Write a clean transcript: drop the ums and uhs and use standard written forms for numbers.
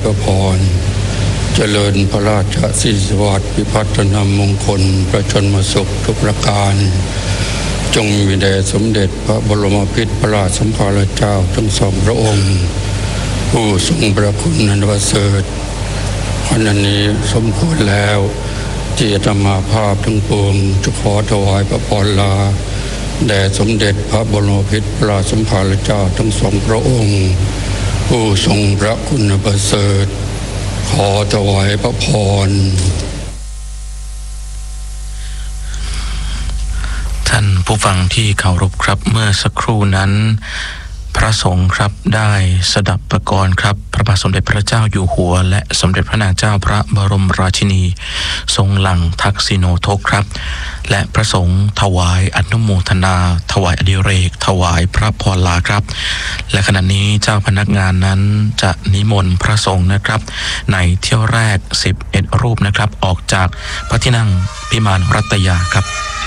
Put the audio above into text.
พระพรเจริญพระราชสีสวัสดิ์พิพัฒนมงคลประชนมสุขทุกประการจงมีแด่สมเด็จพระบรมพิตรพระราชสัมภารเจ้าทั้งสองพระองค์ผู้ทรงพระคุณอันประเสริฐวันนี้สมควรแล้วที่จะมาภาพทั้งปวงจะขอถวายพระพรลาแด่สมเด็จพระบรมพิตรพระราชสัมภารเจ้าทั้งสองพระองค์ผู้ทรงพระคุณอันประเสริฐขอถวายพระพรท่านผู้ฟังที่เคารพครับเมื่อสักครู่นั้นพระสงฆ์ครับได้สดับประกรณ์ครับพระบาทสมเด็จพระเจ้าอยู่หัวและสมเด็จพระนางเจ้าพระบรมราชินีทรงหลังทักษิโนทกครับและพระสงฆ์ถวายอนุโมทนาถวายอดิเรกถวายพระพรลาครับและขณะนี้เจ้าพนักงานนั้นจะนิมนต์พระสงฆ์นะครับในเที่ยวแรก11รูปนะครับออกจากพระที่นั่งพิมานรัตยาครับ